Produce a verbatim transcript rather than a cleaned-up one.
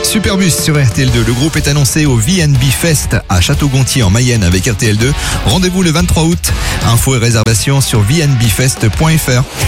Superbus sur R T L deux. Le groupe est annoncé au V and B Fest à Château-Gontier en Mayenne avec R T L deux. Rendez-vous le vingt-trois août. Infos et réservations sur v n b fest point f r.